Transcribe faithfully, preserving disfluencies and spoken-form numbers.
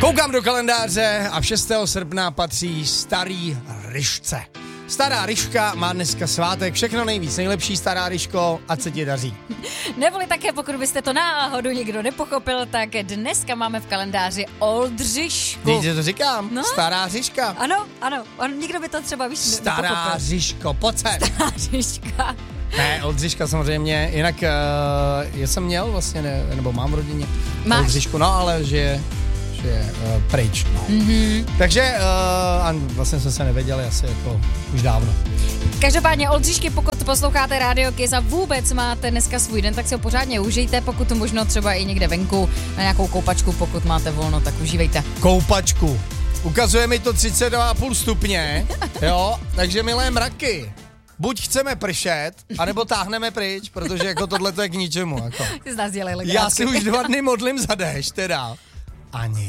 Koukám do kalendáře a šestého srpna patří Starý Ryšce. Stará Ryška má dneska svátek, všechno nejvíc, nejlepší Stará Ryško, ať se ti daří. Neboli také, pokud byste to náhodou někdo nepochopil, tak dneska máme v kalendáři Oldřišku. Víte, to říkám, No? Stará Ryška. Ano, ano, on, nikdo by to třeba víš, Stará nepochopil. Ryško, pojď sem. Stará Ryška. Ne, Oldřiška samozřejmě, jinak uh, já jsem měl vlastně, ne, nebo mám v rodině Máš. Oldřišku, no ale že je, že je uh, pryč. No. Mm-hmm. Takže uh, a vlastně jsme se nevěděli asi jako už dávno. Každopádně Oldřišky, pokud posloucháte Radio Kiss a vůbec máte dneska svůj den, tak si ho pořádně užijte, pokud to možno třeba i někde venku, na nějakou koupačku, pokud máte volno, tak užívejte. Koupačku. Ukazuje mi to třicet dva a půl stupně, jo, takže milé mraky. Buď chceme pršet, anebo táhneme pryč, protože jako tohle to je k ničemu. Jako. Ty z nás dělej legraci. Já si už dva dny modlím za déšť, teda. Ani